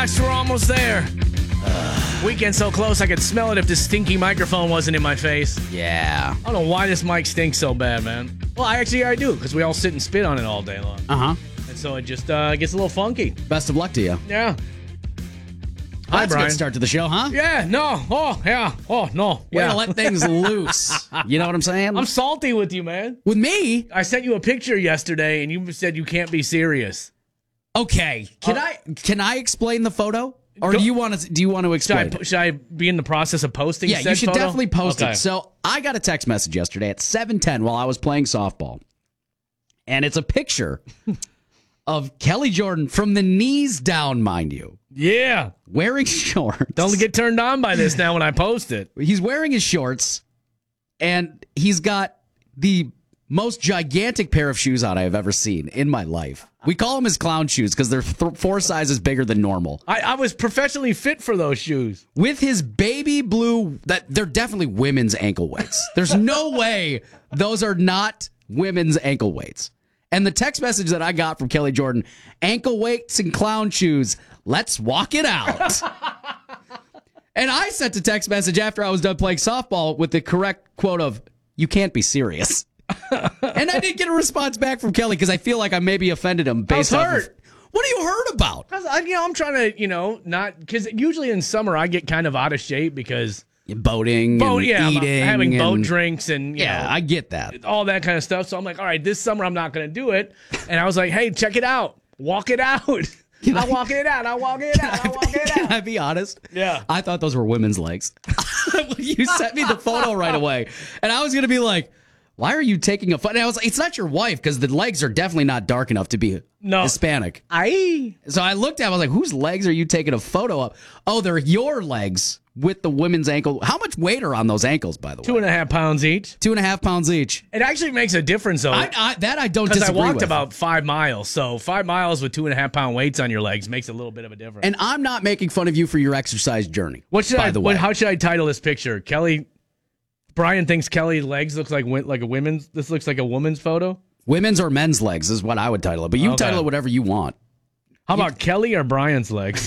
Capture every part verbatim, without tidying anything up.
gosh, we're almost there. Uh, Weekend so close I could smell it if this stinky microphone wasn't in my face. Yeah. I don't know why this mic stinks so bad, man. Well, I actually I do, because we all sit and spit on it all day long. Uh-huh. And so it just uh, gets a little funky. Best of luck to you. Yeah. Hi, Hi, That's Brian. a good start to the show, huh? Yeah, no. Oh, yeah. Oh, no. Way Yeah. to let things loose. You know what I'm saying? I'm salty with you, man. With me? I sent you a picture yesterday, and you said you can't be serious. Okay. Can Uh, I can I explain the photo? Or Go- do you want to do you want to Should I, explain? it? should I be in the process of posting Yeah, said you should photo? definitely post Okay. it. So I got a text message yesterday at seven ten while I was playing softball. And it's a picture of Kelly Jordan from the knees down, mind you, Yeah. wearing shorts. Don't get turned on by this now when I post it. He's wearing his shorts, and he's got the most gigantic pair of shoes on I have ever seen in my life. We call them his clown shoes because they're th- four sizes bigger than normal. I, I was professionally fit for those shoes. With his baby blue, that they're definitely women's ankle weights. There's no way those are not women's ankle weights. And the text message that I got from Kelly Jordan, ankle weights and clown shoes, let's walk it out. And I sent a text message after I was done playing softball with the correct quote of, you can't be serious. And I didn't get a response back from Kelly because I feel like I maybe offended him based I was off hurt. of, what are you hurt about? Cause I, you know, I'm trying to, you know, not because usually in summer I get kind of out of shape because Boating boat, and yeah, I'm eating. having boat and- drinks and you Yeah, know, I get that. all that kind of stuff. So I'm like, all right, this summer I'm not going to do it. And I was like, hey, check it out, walk it out. I'm walking it out. I'm walking it out. I'm walking it Can out. I be honest? Yeah. I thought those were women's legs. You sent me the photo right away. And I was going to be like, why are you taking a photo? And I was like, it's not your wife because the legs are definitely not dark enough to be No. Hispanic. I So I looked at it, I was like, whose legs are you taking a photo of? Oh, they're your legs with the women's ankle. How much weight are on those ankles, by the two way? and a half pounds each. Two and a half pounds each. It actually makes a difference though. I, I, that I don't Because I disagree walked with. about five miles. So five miles with two and a half pound weights on your legs makes a little bit of a difference. And I'm not making fun of you for your exercise journey. What should by I? the What, way. how should I title this picture? Kelly. Brian thinks Kelly's legs looks like wi- like a women's. This looks like a woman's photo. Women's or men's legs is what I would title it. But you Okay. title it whatever you want. How about Kelly or Brian's legs?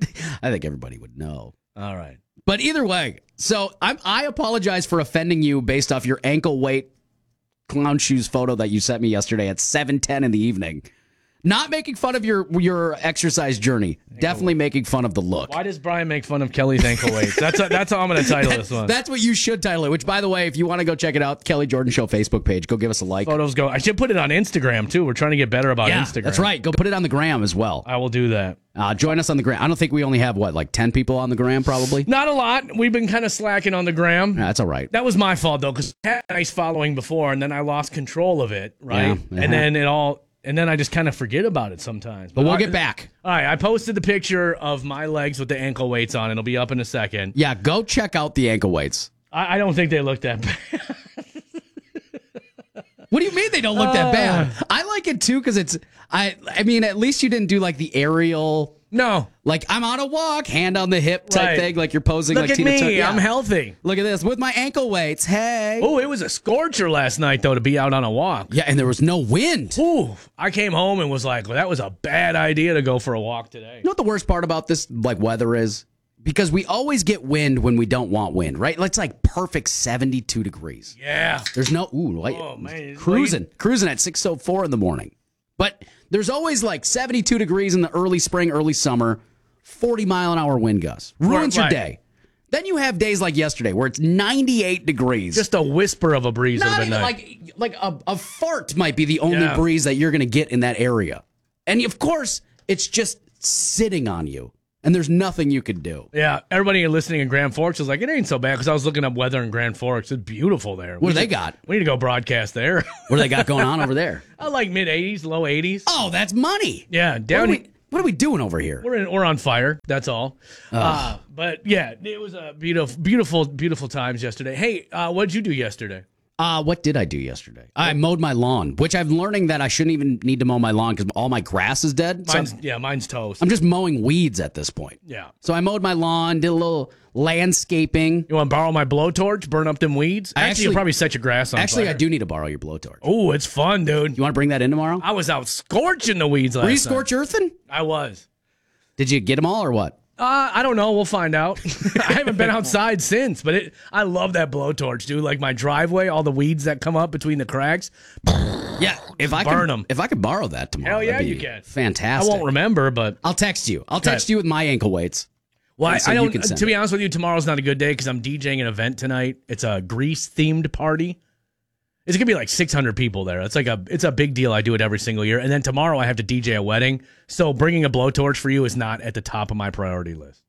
I think everybody would know. All right. But either way, so I'm, I apologize for offending you based off your ankle weight clown shoes photo that you sent me yesterday at seven ten in the evening. Not making fun of your your exercise journey. Definitely making fun of the look. Why does Brian make fun of Kelly's ankle weights? That's that's how I'm going to title this one. That's what you should title it. Which, by the way, if you want to go check it out, Kelly Jordan Show Facebook page, go give us a like. Photos go. I should put it on Instagram too. We're trying to get better about yeah, Instagram. that's right. Go put it on the gram as well. I will do that. Uh, join us on the gram. I don't think we only have, what, like ten people on the gram probably? Not a lot. We've been kind of slacking on the gram. Yeah, that's all right. That was my fault though, because I had a nice following before, and then I lost control of it. Right, Yeah, uh-huh. and then it all. And then I just kind of forget about it sometimes. But we'll I- get back. All right, I posted the picture of my legs with the ankle weights on. It'll be up in a second. Yeah, go check out the ankle weights. I, I don't think they look that bad. What do you mean they don't look that Uh. bad? I like it too because it's. I. I mean, at least you didn't do like the aerial, No. like I'm on a walk, hand on the hip type Right. thing, like you're posing Look like at Tina me. Turner. Yeah. I'm healthy. Look at this with my ankle weights. Hey. Oh, it was a scorcher last night, though, to be out on a walk. Yeah, and there was no wind. You Ooh, I came home and was like, well, that was a bad idea to go for a walk today. know what the worst part about this like weather is? Because we always get wind when we don't want wind, right? It's like perfect seventy-two degrees. Yeah. There's no ooh, like, Oh, man, it's cruising, cruising at six oh four in the morning. But there's always like seventy-two degrees in the early spring, early summer, forty mile an hour wind gusts. Ruins your Right. day. Then you have days like yesterday where it's ninety-eight degrees. Just a whisper of a breeze not over the even night. like like a, a fart might be the only Yeah. breeze that you're going to get in that area. And of course, it's just sitting on you. And there's nothing you could do. Yeah, everybody listening in Grand Forks is like, it ain't so bad, because I was looking up weather in Grand Forks. It's beautiful there. What We do they should- got? We need to go broadcast there. What do they got going on over there? I like mid eighties, low eighties. Oh, that's money. Yeah, What are, down. we, what are we doing over here? We're in, we're on fire. That's all. Uh, but yeah, it was a beautiful, beautiful, beautiful times yesterday. Hey, uh, what did you do yesterday? Uh, what did I do yesterday? I mowed my lawn, which I'm learning that I shouldn't even need to mow my lawn because all my grass is dead. So Mine's yeah, mine's toast. I'm just mowing weeds at this point. yeah. So I mowed my lawn, did a little landscaping. You want to borrow my blowtorch? Burn up them weeds? I Actually, actually- you'll probably set your grass on Actually, fire. I do need to borrow your blowtorch. Oh, it's fun, dude. You want to bring that in tomorrow? I was out scorching the weeds last Were you night. scorch earthing? I was. Did you get them all or what? Uh, I don't know. We'll find out. I haven't been outside since, but it, I love that blowtorch, dude. Like my driveway, all the weeds that come up between the cracks. Yeah, if I burn could, them. If I could borrow that tomorrow, Hell yeah, that'd be you can. Fantastic. I won't remember, but I'll text you. I'll text Okay. you with my ankle weights. well, I, so I you don't. can send To be it. honest with you, tomorrow's not a good day because I'm DJing an event tonight. It's a Grease themed party. It's gonna be like six hundred people there. It's like a it's a big deal. I do it every single year. And then tomorrow I have to D J a wedding. So bringing a blowtorch for you is not at the top of my priority list.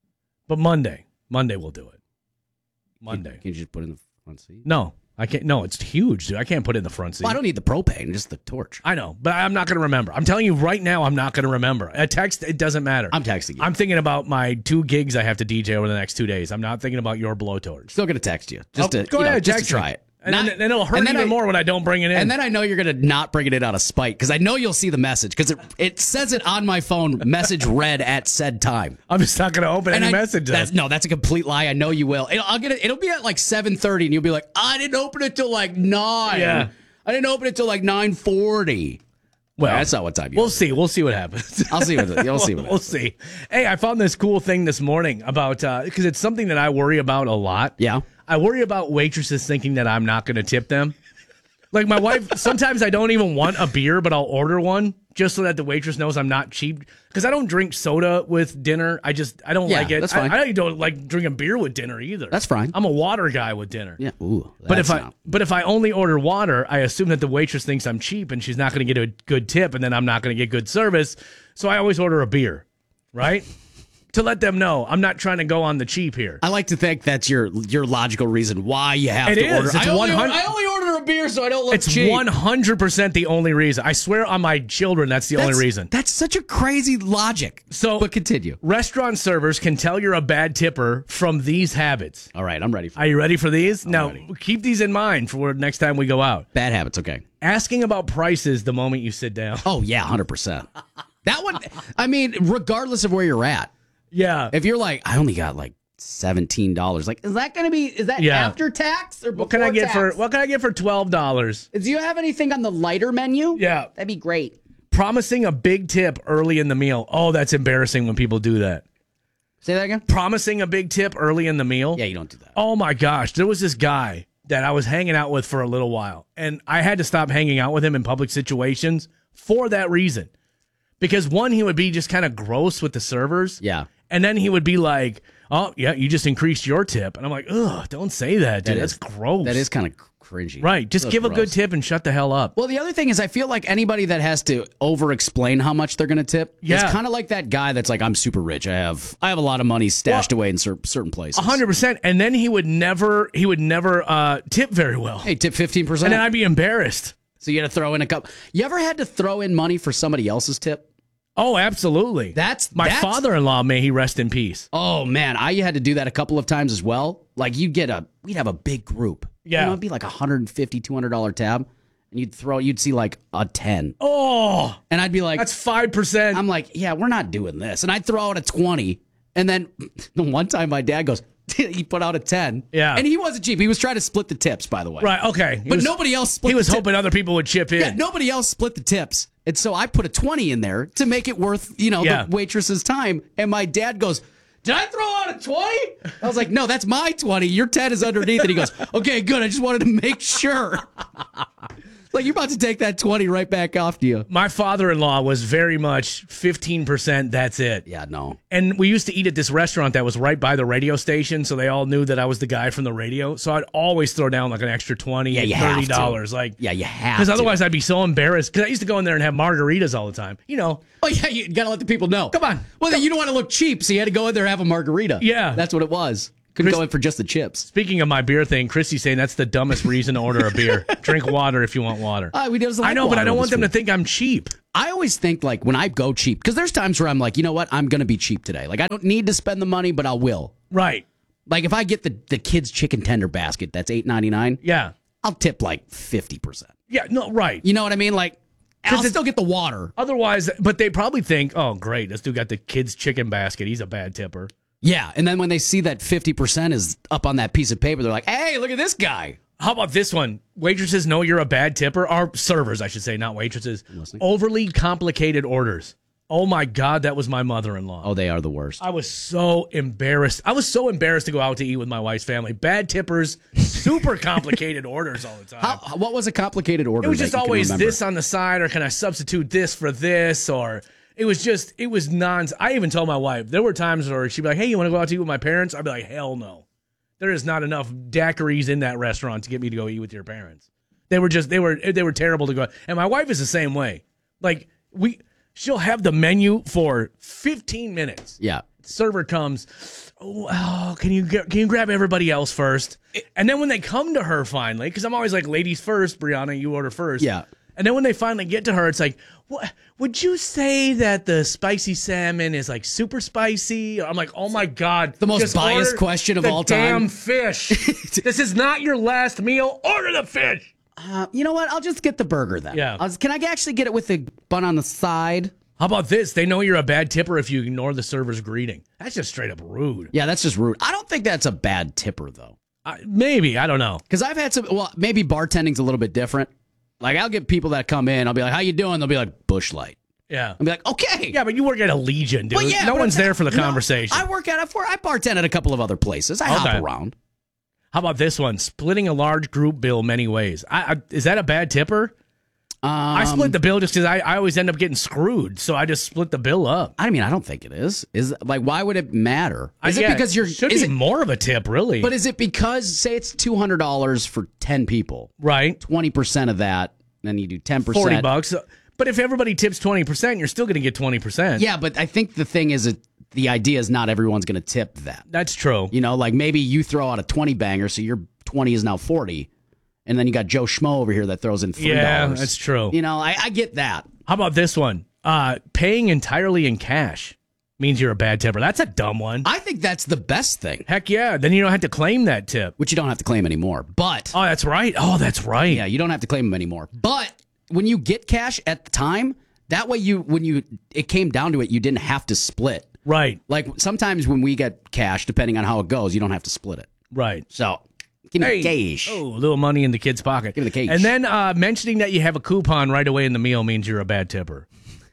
But Monday, Monday we'll do it. Monday. Can you just put it in the front seat? No, I can't. No, it's huge, dude. I can't put it in the front seat. Well, I don't need the propane, just the torch. I know, but I'm not going to remember. I'm telling you right now, I'm not going to remember. A text, it doesn't matter. I'm texting you. I'm thinking about my two gigs I have to D J over the next two days. I'm not thinking about your blowtorch. Still gonna text you, just Oh, to go you know, ahead, just text to try me. it. And Not- then, then it'll hurt and then even I- more when I don't bring it in. And then I know you're gonna not bring it in out of spite because I know you'll see the message because it, it says it on my phone. Message read at said time. I'm just not going to open And any I- message. That's, then. no, that's a complete lie. I know you will. It'll, I'll get it. It'll be at like seven thirty, and you'll be like, I didn't open it till like nine. Yeah. I didn't open it till like nine forty. Well, that's not what time you. We'll open. see. We'll see what happens. I'll see what you'll see. What We'll happens. see. Hey, I found this cool thing this morning about because it's something that I worry about a lot. Yeah. I worry about waitresses thinking that I'm not going to tip them. Like my wife, sometimes I don't even want a beer, but I'll order one just so that the waitress knows I'm not cheap. Because I don't drink soda with dinner. I just I don't Yeah, like it. that's fine. I, I don't like drinking beer with dinner either. That's fine. I'm a water guy with dinner. Yeah. Ooh. But if that's I not- but if I only order water, I assume that the waitress thinks I'm cheap and she's not going to get a good tip, and then I'm not going to get good service. So I always order a beer, right? To let them know I'm not trying to go on the cheap here. I like to think that's your your logical reason why you have It to is. order. It's I only, one hundred I only order a beer so I don't look It's cheap. one hundred percent the only reason. I swear on my children, that's the That's- only reason. That's such a crazy logic. So- but continue. Restaurant servers can tell you're a bad tipper from these habits. All right, I'm ready for Are you ready for these? now, ready. keep these in mind for next time we go out. bad habits. Okay. Asking about prices the moment you sit down. Oh yeah, one hundred percent. That one. I mean, regardless of where you're at, Yeah. if you're like, I only got like seventeen dollars. Like, is that going to be? Is that Yeah. after tax or before What can I get tax? for what can I get for twelve dollars? Do you have anything on the lighter menu? Yeah. that'd be great. Promising a big tip early in the meal. Oh, that's embarrassing when people do that. Say that again. Promising a big tip early in the meal. Yeah, you don't do that. Oh my gosh, there was this guy that I was hanging out with for a little while, and I had to stop hanging out with him in public situations for that reason. Because one, he would be just kind of gross with the servers. Yeah. And then he would be like, "Oh, yeah, you just increased your tip." And I'm like, "Ugh, don't say that, dude. That That's is- gross." That is kind of cringy. right. Just That's give a good gross. tip and shut the hell up. Well, the other thing is, I feel like anybody that has to over-explain how much they're going to tip Yeah. is kind of like that guy that's like, "I'm super rich. I have, I have a lot of money stashed away in cer- certain places." A hundred percent. And then he would never, he would never uh, tip very well. Hey, tip fifteen And percent. then I'd be embarrassed. So you had to throw in a couple. You ever had to throw in money for somebody else's tip? Oh, absolutely. That's My that's, father-in-law, may he rest in peace. Oh man, I had to do that a couple of times as well. Like you'd get a, we'd have a big group. Yeah. you know, it'd be like a hundred fifty, two hundred dollar tab, and you'd throw, you'd see like a ten, Oh, and I'd be like, that's five percent. I'm like, yeah, we're not doing this, and I'd throw out a twenty, and then the one time my dad goes, he put out a ten, Yeah. and he wasn't cheap. He was trying to split the tips, by the way, Right, okay. He But was- nobody else split. He was the tip. hoping other people would chip in. Yeah, nobody else split the tips. And so I put a twenty in there to make it worth, you know, Yeah. the waitress's time. And my dad goes, "Did I throw out a twenty?" I was like, "No, that's my twenty. Your ten is underneath." And he goes, "Okay, good. I just wanted to make sure." Like, you're about to take that twenty right back off to you. My father-in-law was very much fifteen percent, that's it. Yeah, no. And we used to eat at this restaurant that was right by the radio station, so they all knew that I was the guy from the radio. So I'd always throw down like an extra twenty, Yeah, you have thirty to. dollars. Like, Yeah, you have because to. otherwise I'd be so embarrassed. Because I used to go in there and have margaritas all the time. You know, Oh, yeah, you got to let the people know. Come on. Well, then you don't want to look cheap, so you had to go in there and have a margarita. Yeah. That's what it was. Couldn't Chris- go in for just the chips. speaking of my beer thing, Christy's saying that's the dumbest reason to order a beer. Drink water if you want water. Uh, we just I like know, but I water don't with want them this to think I'm cheap. I always think like when I go cheap, because there's times where I'm like, you know what, I'm going to be cheap today. Like I don't need to spend the money, but I will. Right. Like if I get the, the kids chicken tender basket, that's eight ninety-nine. Yeah. I'll tip like fifty percent. Yeah, no, right. You know what I mean? Like I'll it's- still get the water. Otherwise, but they probably think, oh, great, this dude got the kid's chicken basket. He's a bad tipper. Yeah. And then when they see that fifty percent is up on that piece of paper, they're like, hey, look at this guy. How about this one? Waitresses know you're a bad tipper, or servers, I should say, not waitresses. Overly complicated orders. Oh my God, that was my mother-in-law. Oh, they are the worst. I was so embarrassed. I was so embarrassed to go out to eat with my wife's family. Bad tippers, super complicated orders all the time. How, what was a complicated order? It was that just you can always remember? this on the side, or can I substitute this for this? Or it was just, it was non. I even told my wife, there were times where she'd be like, hey, you want to go out to eat with my parents? I'd be like, hell no. There is not enough daiquiris in that restaurant to get me to go eat with your parents. They were just, they were, they were terrible to go. And my wife is the same way. Like, we, she'll have the menu for fifteen minutes. Yeah. Server comes, oh, oh, can you get, can you grab everybody else first? And then when they come to her finally, because I'm always like, ladies first, Brianna, you order first. Yeah. And then when they finally get to her, it's like, what? Would you say that the spicy salmon is like super spicy? I'm like, oh my God. The most just biased order question of the all time. Damn fish. This is not your last meal. Order the fish. Uh, you know what? I'll just get the burger then. Yeah. I'll, can I actually get it with the bun on the side? How about this? They know you're a bad tipper if you ignore the server's greeting. That's just straight up rude. Yeah, that's just rude. I don't think that's a bad tipper, though. Uh, maybe. I don't know. Because I've had some, well, maybe bartending's a little bit different. Like, I'll get people that come in, I'll be like, how you doing? They'll be like, Busch Light. Yeah. I'll be like, okay. Yeah, but you work at a Legion, dude. Well, yeah, no but one's it's- there for the no, conversation. I work at, I bartend at a couple of other places. I Okay. hop around. How about this one? Splitting a large group bill many ways. I, I, is that a bad tipper? Um, I split the bill just because I, I always end up getting screwed, so I just split the bill up. I mean, I don't think it is. Is like, why would it matter? Is I, it yeah, because you're? Should is be it more of a tip, really. But is it because, say, it's two hundred dollars for ten people, right, twenty percent of that, then you do ten percent, forty bucks. But if everybody tips twenty percent, you're still going to get twenty percent. Yeah, but I think the thing is, it, the idea is not everyone's going to tip that. That's true. You know, like maybe you throw out a twenty banger, so your twenty is now forty. And then you got Joe Schmo over here that throws in three dollars. Yeah, that's true. You know, I, I get that. How about this one? Uh, paying entirely in cash means you're a bad tipper. That's a dumb one. I think that's the best thing, Heck yeah. Then you don't have to claim that tip. which you don't have to claim anymore. But, Oh, that's right. Oh, that's right. yeah, you don't have to claim them anymore. But when you get cash at the time, that way you, when you, it came down to it, you didn't have to split. Right, Like sometimes when we get cash, depending on how it goes, you don't have to split it. right. So, give me the cash. Oh, a little money in the kid's pocket. Give me the cash. And then uh, mentioning that you have a coupon right away in the meal means you're a bad tipper.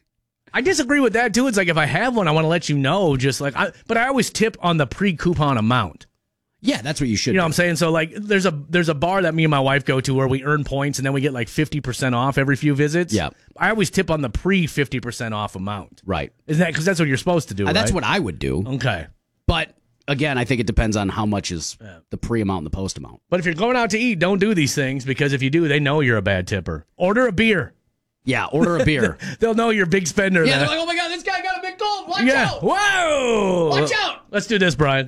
I disagree with that too. It's like if I have one, I want to let you know. Just like, I, but I always tip on the pre-coupon amount. Yeah, that's what you should You know do. what I'm saying? So like, there's a there's a bar that me and my wife go to where we earn points and then we get like fifty percent off every few visits. Yeah. I always tip on the pre fifty percent off amount. Right. Isn't that because that's what you're supposed to do? Uh, That's right? what I would do. Okay. But again, I think it depends on how much is the pre amount and the post amount. But if you're going out to eat, don't do these things because if you do, they know you're a bad tipper. Order a beer. Yeah, order a beer. They'll know you're a big spender. Yeah, then. they're like, oh my God, this guy got a big gold. Watch Yeah. out. Whoa. Watch out. Let's do this, Brian.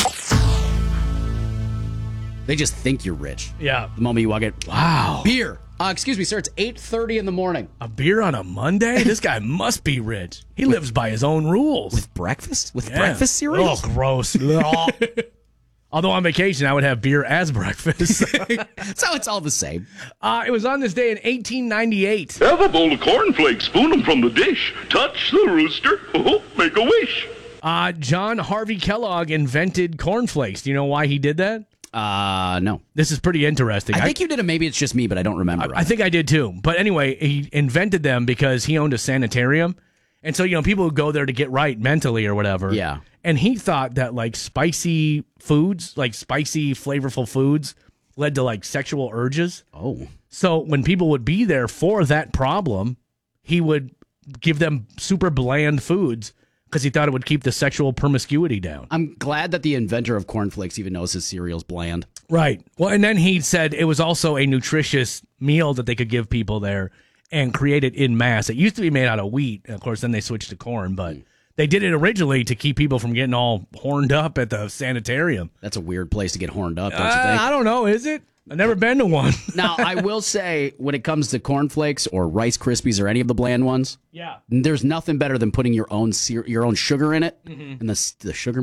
They just think you're rich. Yeah. The moment you walk in, Wow. beer. Uh, excuse me, sir. It's eight thirty in the morning. A beer on a Monday? This guy must be rich. He lives by his own rules. With breakfast? With Yeah. breakfast cereal? Oh, gross. Although on vacation, I would have beer as breakfast. So it's all the same. uh, it was on this day in eighteen ninety-eight. Have a bowl of cornflakes, spoon them from the dish. Touch the rooster, oh, make a wish. Uh, John Harvey Kellogg invented cornflakes. Do you know why he did that? Uh, no. This is pretty interesting. I think you did it. Maybe it's just me, but I don't remember. I think I did too. But anyway, he invented them because he owned a sanitarium. And so, you know, people would go there to get right mentally or whatever. Yeah. And he thought that like spicy foods, like spicy, flavorful foods, led to like sexual urges. Oh. So when people would be there for that problem, he would give them super bland foods because he thought it would keep the sexual promiscuity down. I'm glad that the inventor of cornflakes even knows his cereal's bland. Right. Well, and then he said it was also a nutritious meal that they could give people there and create it in mass. It used to be made out of wheat. And of course, then they switched to corn, but they did it originally to keep people from getting all horned up at the sanitarium. That's a weird place to get horned up, don't you Uh, think? I don't know. Is it? I've never been to one. Now, I will say, when it comes to cornflakes or Rice Krispies or any of the bland ones, Yeah. there's nothing better than putting your own cer- your own sugar in it, and the, the sugar